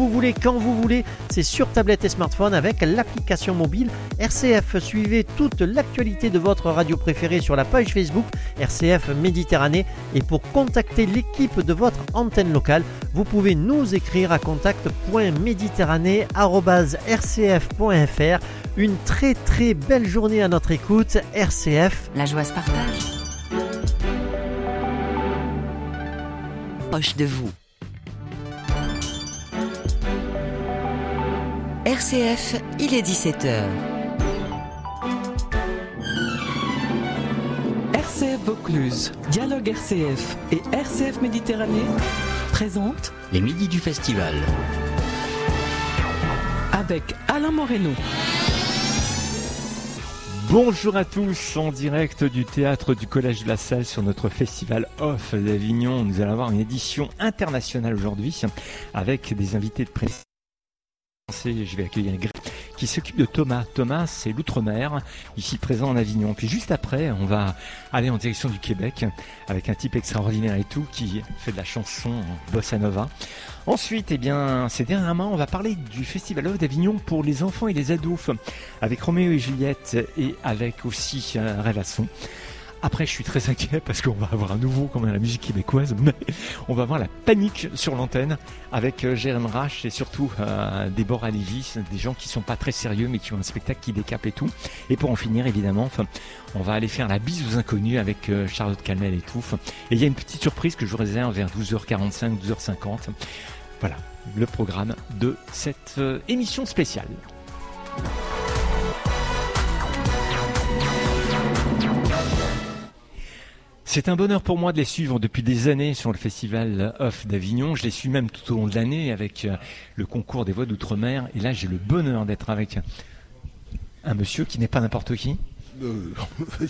vous voulez, quand vous voulez. C'est sur tablette et smartphone avec l'application mobile RCF. Suivez toute l'actualité de votre radio préférée sur la page Facebook RCF Méditerranée. Et pour contacter l'équipe de votre antenne locale, vous pouvez nous écrire à contact.méditerranée@rcf.fr. Une très très belle journée à notre écoute. RCF, la joie se partage. Proche de vous. RCF, il est 17h. RCF Vaucluse, Dialogue RCF et RCF Méditerranée présentent les midis du festival avec Alain Moreno. Bonjour à tous, en direct du théâtre du Collège de la Salle sur notre festival Off d'Avignon. Nous allons avoir une édition internationale aujourd'hui avec des invités de presse. Je vais accueillir Greg qui s'occupe de Thomas. Thomas, c'est l'outre-mer, ici présent en Avignon. Puis juste après, on va aller en direction du Québec avec un type extraordinaire et tout qui fait de la chanson bossa nova. Ensuite, ces dernièrement, on va parler du Festival Off d'Avignon pour les enfants et les ados avec Roméo et Juliette et avec aussi Rêvasson. Après, je suis très inquiet parce qu'on va avoir à nouveau, comme la musique québécoise, mais on va avoir la panique sur l'antenne avec Jérém Rache et surtout Déborah Lévy, des gens qui sont pas très sérieux mais qui ont un spectacle qui décape et tout. Et pour en finir, évidemment, on va aller faire la bise aux inconnus avec Charlotte Calmel et tout. Et il y a une petite surprise que je vous réserve vers 12h45, 12h50. Voilà, le programme de cette émission spéciale. C'est un bonheur pour moi de les suivre depuis des années sur le Festival Off d'Avignon. Je les suis même tout au long de l'année avec le concours des voix d'outre-mer. Et là, j'ai le bonheur d'être avec un monsieur qui n'est pas n'importe qui.